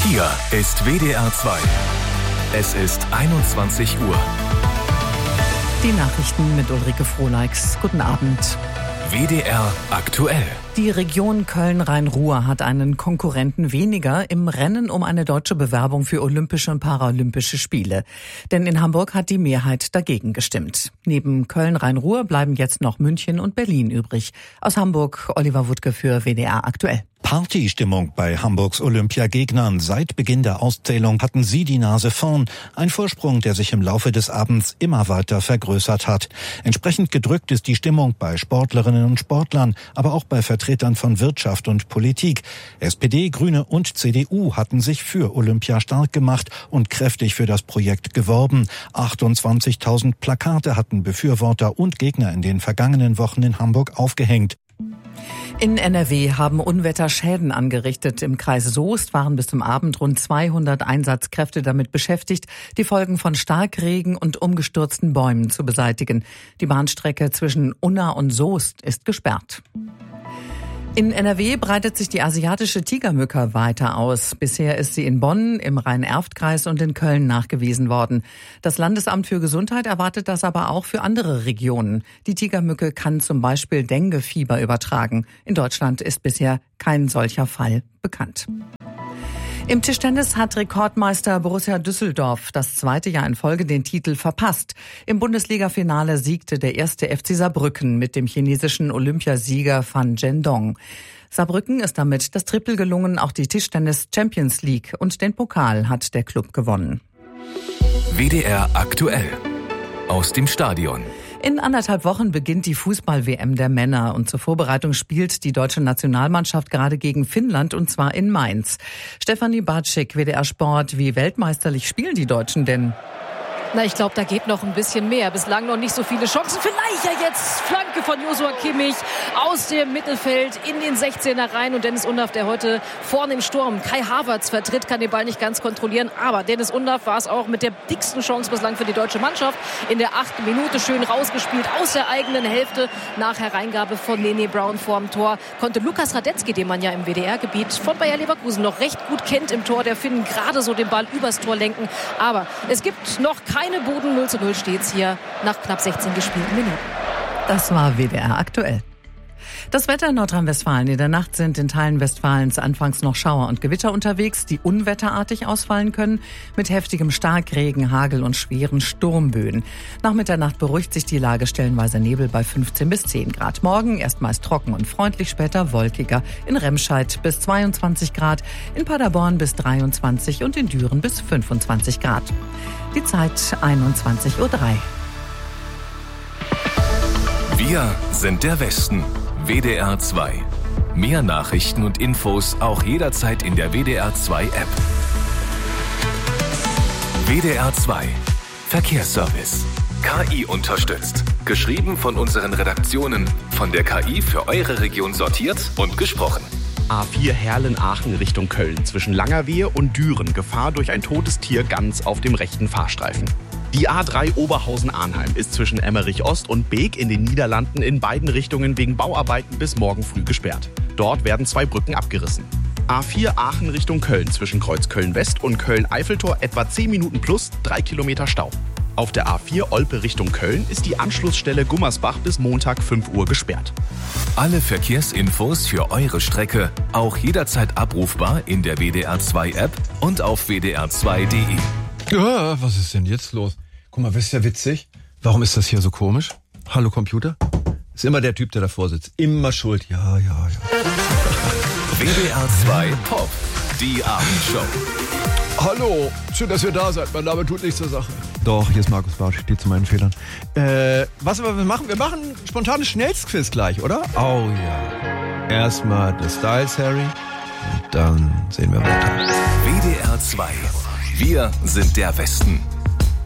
Hier ist WDR 2. Es ist 21 Uhr. Die Nachrichten mit Ulrike Frohleix. Guten Abend. WDR aktuell. Die Region Köln-Rhein-Ruhr hat einen Konkurrenten weniger im Rennen um eine deutsche Bewerbung für Olympische und Paralympische Spiele. Denn in Hamburg hat die Mehrheit dagegen gestimmt. Neben Köln-Rhein-Ruhr bleiben jetzt noch München und Berlin übrig. Aus Hamburg Oliver Wuttke für WDR aktuell. Partystimmung bei Hamburgs Olympiagegnern. Seit Beginn der Auszählung hatten sie die Nase vorn. Ein Vorsprung, der sich im Laufe des Abends immer weiter vergrößert hat. Entsprechend gedrückt ist die Stimmung bei Sportlerinnen und Sportlern, aber auch bei Vertretern von Wirtschaft und Politik. SPD, Grüne und CDU hatten sich für Olympia stark gemacht und kräftig für das Projekt geworben. 28.000 Plakate hatten Befürworter und Gegner in den vergangenen Wochen in Hamburg aufgehängt. In NRW haben Unwetter Schäden angerichtet. Im Kreis Soest waren bis zum Abend rund 200 Einsatzkräfte damit beschäftigt, die Folgen von Starkregen und umgestürzten Bäumen zu beseitigen. Die Bahnstrecke zwischen Unna und Soest ist gesperrt. In NRW breitet sich die asiatische Tigermücke weiter aus. Bisher ist sie in Bonn, im Rhein-Erft-Kreis und in Köln nachgewiesen worden. Das Landesamt für Gesundheit erwartet das aber auch für andere Regionen. Die Tigermücke kann zum Beispiel Dengue-Fieber übertragen. In Deutschland ist bisher kein solcher Fall bekannt. Im Tischtennis hat Rekordmeister Borussia Düsseldorf das zweite Jahr in Folge den Titel verpasst. Im Bundesliga-Finale siegte der erste FC Saarbrücken mit dem chinesischen Olympiasieger Fan Zhendong. Saarbrücken ist damit das Triple gelungen, auch die Tischtennis Champions League und den Pokal hat der Klub gewonnen. WDR aktuell. Aus dem Stadion. In 1,5 Wochen beginnt die Fußball-WM der Männer und zur Vorbereitung spielt die deutsche Nationalmannschaft gerade gegen Finnland und zwar in Mainz. Stefanie Bartschik, WDR Sport, wie weltmeisterlich spielen die Deutschen denn? Na, ich glaube, da geht noch ein bisschen mehr. Bislang noch nicht so viele Chancen. Vielleicht ja jetzt Flanke von Joshua Kimmich aus dem Mittelfeld in den 16er rein. Und Dennis Undaff, der heute vorne im Sturm Kai Havertz vertritt, kann den Ball nicht ganz kontrollieren. Aber Dennis Undaff war es auch mit der dicksten Chance bislang für die deutsche Mannschaft. In der 8. Minute schön rausgespielt aus der eigenen Hälfte. Nach Hereingabe von Nene Brown vorm Tor konnte Lukas Radetzky, den man ja im WDR-Gebiet von Bayer Leverkusen noch recht gut kennt im Tor, der Finnen, gerade so den Ball übers Tor lenken. Aber es gibt noch keine Buden. 0:0 steht's hier nach knapp 16 gespielten Minuten. Das war WDR aktuell. Das Wetter in Nordrhein-Westfalen. In der Nacht sind in Teilen Westfalens anfangs noch Schauer und Gewitter unterwegs, die unwetterartig ausfallen können, mit heftigem Starkregen, Hagel und schweren Sturmböen. Nach Mitternacht beruhigt sich die Lage, stellenweise Nebel bei 15 bis 10 Grad. Morgen erstmals trocken und freundlich, später wolkiger. In Remscheid bis 22 Grad, in Paderborn bis 23 und in Düren bis 25 Grad. Die Zeit 21:03 Uhr. Wir sind der Westen. WDR 2. Mehr Nachrichten und Infos auch jederzeit in der WDR 2 App. WDR 2. Verkehrsservice. KI unterstützt. Geschrieben von unseren Redaktionen. Von der KI für eure Region sortiert und gesprochen. A4 Herlen-Aachen Richtung Köln. Zwischen Langerwehe und Düren. Gefahr durch ein totes Tier ganz auf dem rechten Fahrstreifen. Die A3 Oberhausen-Arnheim ist zwischen Emmerich-Ost und Beek in den Niederlanden in beiden Richtungen wegen Bauarbeiten bis morgen früh gesperrt. Dort werden 2 Brücken abgerissen. A4 Aachen Richtung Köln zwischen Kreuz Köln-West und Köln-Eiffeltor etwa 10 Minuten plus 3 Kilometer Stau. Auf der A4 Olpe Richtung Köln ist die Anschlussstelle Gummersbach bis Montag 5 Uhr gesperrt. Alle Verkehrsinfos für eure Strecke auch jederzeit abrufbar in der WDR 2 App und auf wdr2.de. Ja, was ist denn jetzt los? Guck mal, wisst ihr witzig? Warum ist das hier so komisch? Hallo Computer? Ist immer der Typ, der davor sitzt. Immer schuld. Ja. WDR 2 Pop, die Abendshow. Hallo, schön, dass ihr da seid. Mein Name tut nichts zur Sache. Doch, hier ist Markus Bartsch, steht zu meinen Fehlern. Was wir machen? Wir machen ein spontanes Schnellstquiz gleich, oder? Oh ja. Erstmal das Styles Harry und dann sehen wir weiter. WDR 2. Wir sind der Westen.